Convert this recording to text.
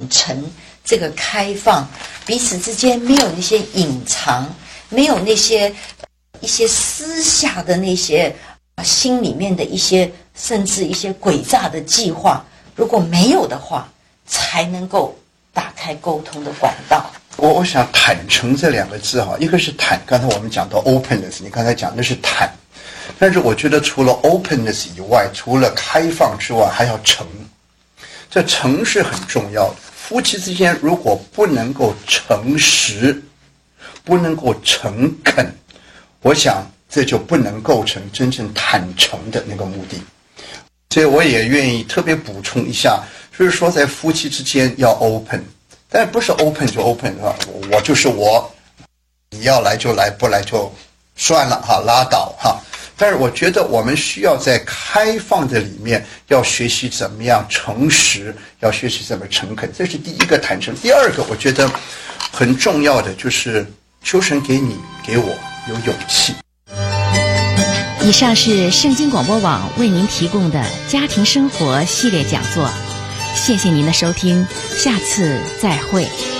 诚、这个开放，彼此之间没有那些隐藏，没有那些一些私下的那些心里面的一些甚至一些诡诈的计划，如果没有的话，才能够打开沟通的管道。 我想坦诚这两个字一个是坦，刚才我们讲到 openness， 你刚才讲的是坦，但是我觉得除了 openness 以外，除了开放之外，还要诚。这诚是很重要的。夫妻之间如果不能够诚实，不能够诚恳，我想这就不能构成真正坦诚的那个目的。所以我也愿意特别补充一下，就是说在夫妻之间要 open， 但不是 open 就 open 我就是我，你要来就来，不来就算了拉倒但是我觉得我们需要在开放的里面要学习怎么样诚实，要学习怎么诚恳，这是第一个坦诚。第二个我觉得很重要的就是求神给你给我有勇气。 以上是圣经广播网为您提供的家庭生活系列讲座，谢谢您的收听，下次再会。